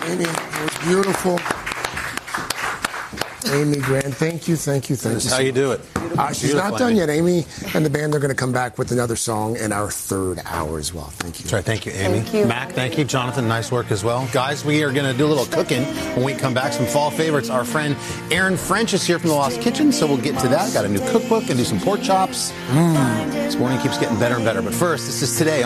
Amy, it was beautiful. Amy Grant, thank you. That's how you do it. She's not done yet. Amy and the band, they're going to come back with another song in our third hour as well. Thank you. That's right. Thank you, Amy. Thank you. Mac, thank you. Jonathan, nice work as well. Guys, we are going to do a little cooking when we come back. Some fall favorites. Our friend Aaron French is here from The Lost Kitchen, so we'll get to that. Got a new cookbook and do some pork chops. This morning keeps getting better and better. But first, this is Today